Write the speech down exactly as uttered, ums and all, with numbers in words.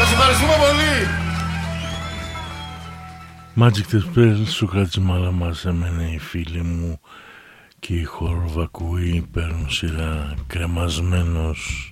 Σας ευχαριστούμε πολύ. Magic the Spell, Σουκράτης Μαλαμάς, εμένα οι φίλοι μου και οι χορβακούοι παίρνουν σειρά, κρεμασμένος.